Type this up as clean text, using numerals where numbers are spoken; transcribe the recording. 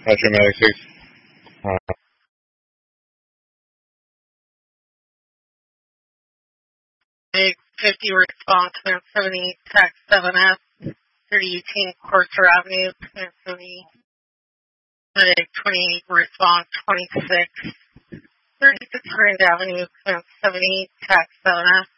Metro Medic 6. 50 response, Command 70, Tax 7F, 3018 Corsair Avenue, Command 70, Medic 28, response 26, 36 Grand Avenue, Command 70, Tax 7F.